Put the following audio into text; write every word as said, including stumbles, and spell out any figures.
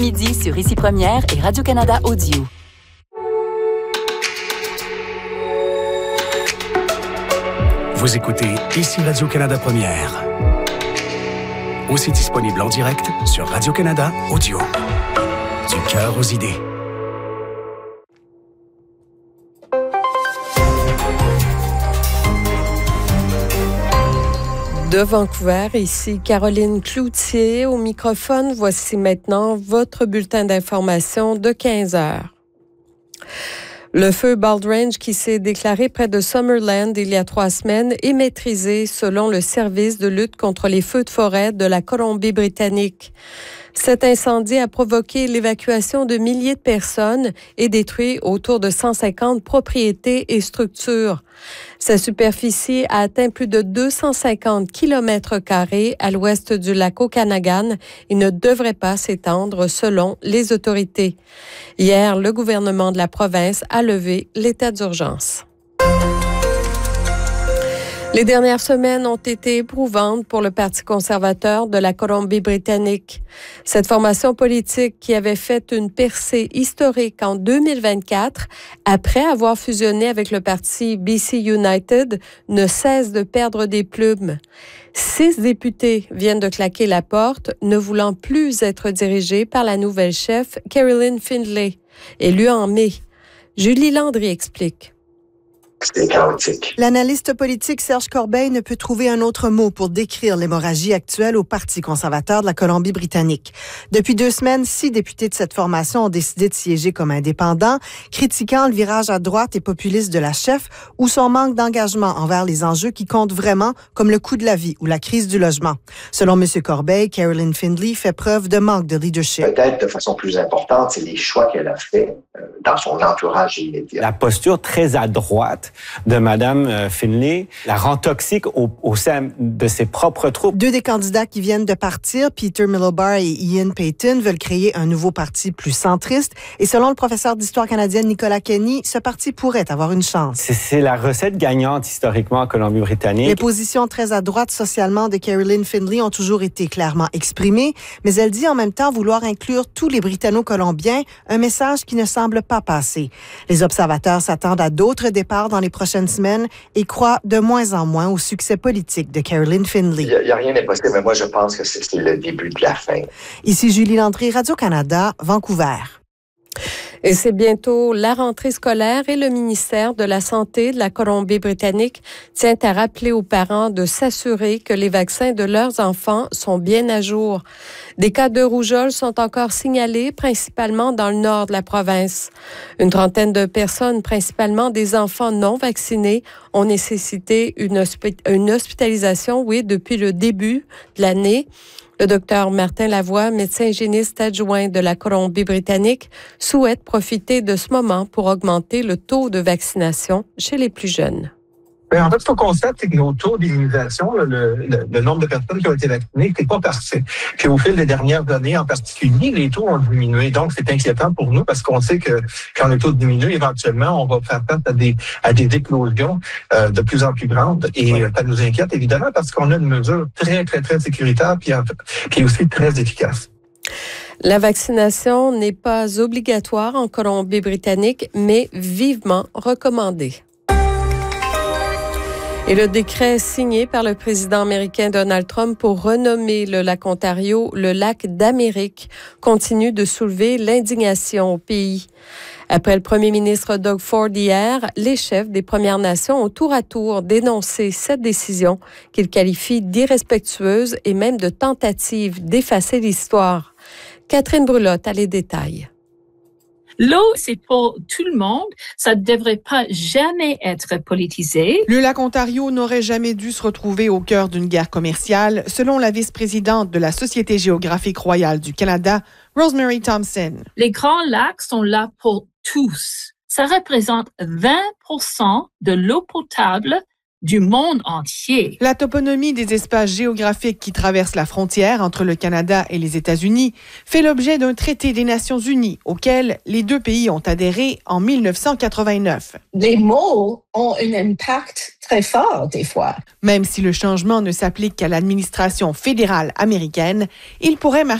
Midi sur Ici Première et Radio-Canada Audio. Vous écoutez Ici Radio-Canada Première. Aussi disponible en direct sur Radio-Canada Audio. Du cœur aux idées. De Vancouver, ici Caroline Cloutier au microphone. Voici maintenant votre bulletin d'information de quinze heures. Le feu Baldrange qui s'est déclaré près de Summerland il y a trois semaines est maîtrisé selon le service de lutte contre les feux de forêt de la Colombie-Britannique. Cet incendie a provoqué l'évacuation de milliers de personnes et détruit autour de cent cinquante propriétés et structures. Sa superficie a atteint plus de deux cent cinquante kilomètres carrés à l'ouest du lac Okanagan et ne devrait pas s'étendre selon les autorités. Hier, le gouvernement de la province a levé l'état d'urgence. Les dernières semaines ont été éprouvantes pour le Parti conservateur de la Colombie-Britannique. Cette formation politique qui avait fait une percée historique en deux mille vingt-quatre, après avoir fusionné avec le parti B C United, ne cesse de perdre des plumes. Six députés viennent de claquer la porte, ne voulant plus être dirigés par la nouvelle chef, Caroline Findlay, élue en mai. Julie Landry explique. C'est chaotique. L'analyste politique Serge Corbeil ne peut trouver un autre mot pour décrire l'hémorragie actuelle au Parti conservateur de la Colombie-Britannique. Depuis deux semaines, six députés de cette formation ont décidé de siéger comme indépendants, critiquant le virage à droite et populiste de la chef ou son manque d'engagement envers les enjeux qui comptent vraiment, comme le coût de la vie ou la crise du logement. Selon M. Corbeil, Caroline Findlay fait preuve de manque de leadership. Peut-être de façon plus importante, c'est les choix qu'elle a faits euh, dans son entourage immédiat. La posture très à droite de Mme Findlay la rend toxique au, au sein de ses propres troupes. Deux des candidats qui viennent de partir, Peter Milobar et Ian Payton, veulent créer un nouveau parti plus centriste. Et selon le professeur d'histoire canadienne Nicolas Kenny, ce parti pourrait avoir une chance. C'est, c'est la recette gagnante historiquement en Colombie-Britannique. Les positions très à droite socialement de Caroline Findlay ont toujours été clairement exprimées, mais elle dit en même temps vouloir inclure tous les Britanno-Colombiens, un message qui ne semble pas passer. Les observateurs s'attendent à d'autres départs dans les prochaines semaines et croient de moins en moins au succès politique de Caroline Findlay. Il n'y a, a rien d'impossible, mais moi je pense que c'est, c'est le début de la fin. Ici Julie Landry, Radio-Canada, Vancouver. Et c'est bientôt la rentrée scolaire et le ministère de la Santé de la Colombie-Britannique tient à rappeler aux parents de s'assurer que les vaccins de leurs enfants sont bien à jour. Des cas de rougeole sont encore signalés, principalement dans le nord de la province. Une trentaine de personnes, principalement des enfants non vaccinés, ont nécessité une, hospi- une hospitalisation, oui, depuis le début de l'année. Le docteur Martin Lavoie, médecin hygiéniste adjoint de la Colombie-Britannique, souhaite profiter de ce moment pour augmenter le taux de vaccination chez les plus jeunes. Bien, en fait, ce qu'on constate, c'est que nos taux d'immunisation, le, le, le nombre de personnes qui ont été vaccinées, c'est pas parfait. Puis au fil des dernières années en particulier, les taux ont diminué. Donc, c'est inquiétant pour nous parce qu'on sait que quand le taux diminue, éventuellement, on va faire face à des, à des éclosions euh, de plus en plus grandes. Et ouais. Ça nous inquiète évidemment parce qu'on a une mesure très, très, très sécuritaire puis, en fait, puis aussi très efficace. La vaccination n'est pas obligatoire en Colombie-Britannique, mais vivement recommandée. Et le décret signé par le président américain Donald Trump pour renommer le lac Ontario le lac d'Amérique continue de soulever l'indignation au pays. Après le premier ministre Doug Ford hier, les chefs des Premières Nations ont tour à tour dénoncé cette décision qu'ils qualifient d'irrespectueuse et même de tentative d'effacer l'histoire. Catherine Brulotte a les détails. L'eau, c'est pour tout le monde. Ça ne devrait pas jamais être politisé. Le lac Ontario n'aurait jamais dû se retrouver au cœur d'une guerre commerciale, selon la vice-présidente de la Société géographique royale du Canada, Rosemary Thompson. Les grands lacs sont là pour tous. Ça représente vingt pour cent de l'eau potable du monde entier. La toponymie des espaces géographiques qui traversent la frontière entre le Canada et les États-Unis fait l'objet d'un traité des Nations unies auquel les deux pays ont adhéré en dix-neuf cent quatre-vingt-neuf. Les mots ont un impact très fort des fois. Même si le changement ne s'applique qu'à l'administration fédérale américaine, il pourrait marquer